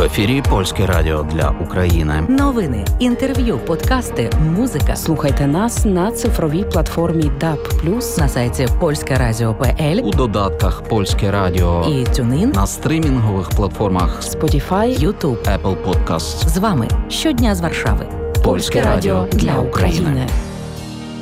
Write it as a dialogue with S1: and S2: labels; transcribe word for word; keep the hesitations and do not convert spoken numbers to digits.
S1: ефірі Польське радіо для України.
S2: Новини, інтерв'ю, подкасти, музика.
S3: Слухайте нас на цифровій платформі даб плюс,
S2: На сайті польське радіо крапка пе ель,
S1: У додатках Польське радіо
S2: і TuneIn,
S1: на стрімінгових платформах
S3: Spotify,
S2: YouTube.
S1: Apple Podcasts.
S2: З вами щодня з Варшави.
S1: Польське радіо для України.